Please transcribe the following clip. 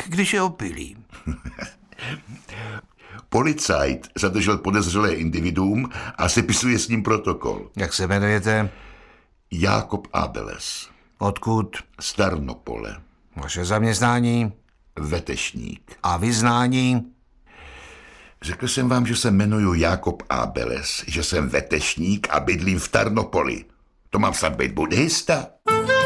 když je opilý. Policajt zadržel podezřelé individuum a sepisuje s ním protokol. Jak se jmenujete? Jákob Abeles. Odkud? Z Tarnopole. Vaše zaměstnání? Vetešník. A vyznání? Řekl jsem vám, že se jmenuju Jákob Abeles, že jsem vetešník a bydlím v Tarnopoli. To mám snad být buddhista?